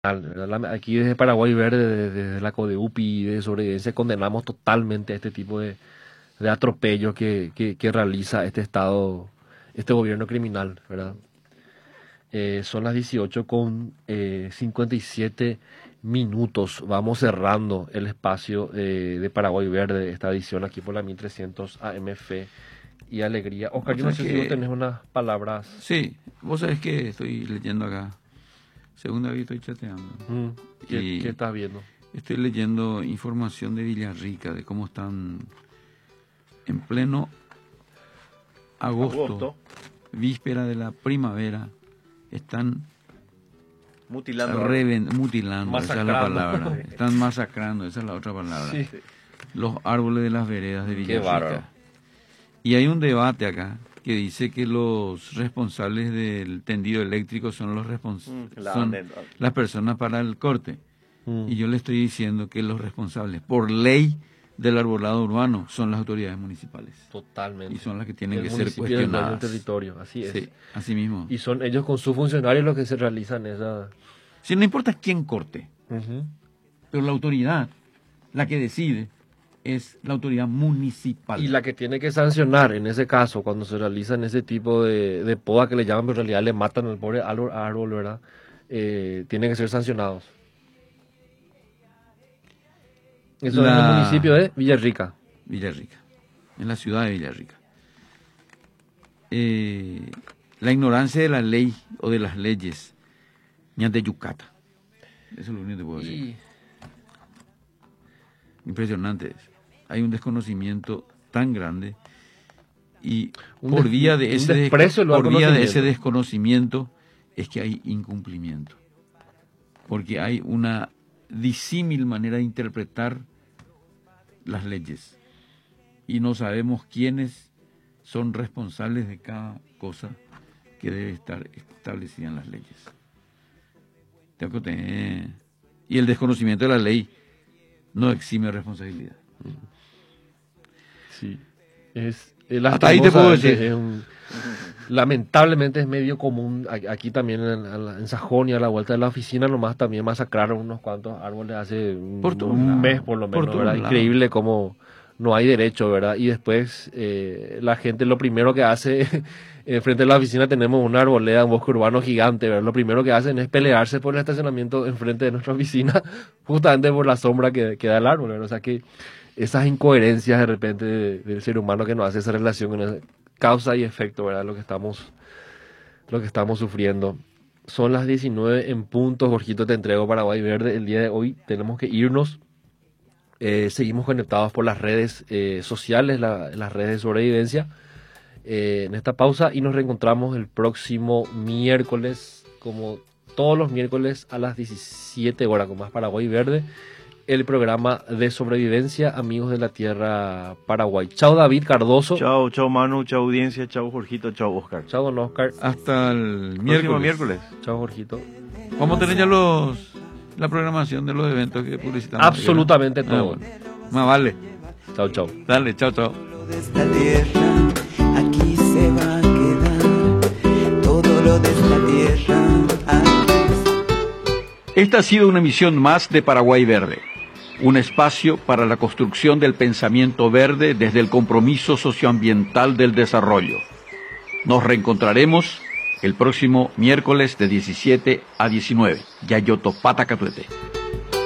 ¿verdad? Aquí desde Paraguay Verde, desde la CODEUPI y de Sobrevivencia, condenamos totalmente este tipo de atropellos que realiza este Estado, este gobierno criminal, ¿verdad? Son las 18 con 57 minutos. Vamos cerrando el espacio de Paraguay Verde, esta edición aquí por la 1300 AMF y Alegría. Oscar, yo no sé si vos tenés unas palabras. Sí, vos sabés que estoy leyendo acá. Según David estoy chateando. ¿Qué estás viendo? Estoy leyendo información de Villarrica, de cómo están en pleno agosto. Víspera de la primavera. Están mutilando, mutilando, esa es la palabra. Están masacrando, esa es la otra palabra. Sí. Los árboles de las veredas de Qué bárbaro. Villarrica. Y hay un debate acá que dice que los responsables del tendido eléctrico son las personas para el corte. Y yo le estoy diciendo que los responsables, por ley del arbolado urbano, son las autoridades municipales. Totalmente. Y son las que tienen que ser municipio cuestionadas. del territorio, así es. Sí, así mismo. Y son ellos con sus funcionarios los que se realizan esa... Si no importa quién corte, pero la autoridad, la que decide, es la autoridad municipal. Y la que tiene que sancionar, en ese caso, cuando se realizan ese tipo de poda que le llaman, pero en realidad le matan al pobre árbol, ¿verdad? Tienen que ser sancionados. Eso es en el municipio de Villarrica. Villarrica, en la ciudad de Villarrica. La ignorancia de la ley o de las leyes, de Yucata. Eso es lo único que puedo decir. Impresionante es. Hay un desconocimiento tan grande y por vía de ese desconocimiento es que hay incumplimiento. Porque hay una disímil manera de interpretar las leyes y no sabemos quiénes son responsables de cada cosa que debe estar establecida en las leyes. Y el desconocimiento de la ley no exime responsabilidad. Sí, hasta ahí te puedo decir. Lamentablemente es medio común, aquí también en Sajonia, a la vuelta de la oficina, nomás también masacraron unos cuantos árboles hace un mes por lo menos, ¿verdad? Increíble cómo no hay derecho, ¿verdad? Y después la gente lo primero que hace, frente a la oficina tenemos una arboleda, un bosque urbano gigante, ¿verdad? Lo primero que hacen es pelearse por el estacionamiento enfrente de nuestra oficina, justamente por la sombra que da el árbol, ¿verdad? O sea que esas incoherencias de repente del ser humano que nos hace esa relación con esa causa y efecto, ¿verdad? Lo que estamos sufriendo. Son las 19 en punto. Jorgito, te entrego Paraguay Verde. El día de hoy tenemos que irnos. Seguimos conectados por las redes sociales, las redes de sobrevivencia. En esta pausa y nos reencontramos el próximo miércoles, como todos los miércoles a las 17 horas con más Paraguay Verde. El programa de sobrevivencia, amigos de la tierra Paraguay. Chao David Cardoso. Chao Manu, chao audiencia, chao Jorgito, chao Oscar. Chao don Oscar. Hasta el miércoles. Chao Jorgito. Vamos a tener ya la programación de los eventos que publicitamos. Absolutamente todo. Más vale. Chao. Dale, chao. De esta tierra, aquí se va a quedar todo lo de esta tierra. Esta ha sido una emisión más de Paraguay Verde, un espacio para la construcción del pensamiento verde desde el compromiso socioambiental del desarrollo. Nos reencontraremos el próximo miércoles de 17 a 19. Yayoto Patacatuete.